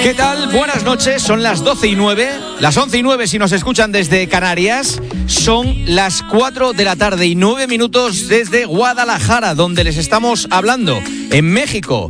¿Qué tal? Buenas noches, son las 12:09, las 11:09 si nos escuchan desde Canarias, son las 4 de la tarde y 9 minutos desde Guadalajara, donde les estamos hablando. En México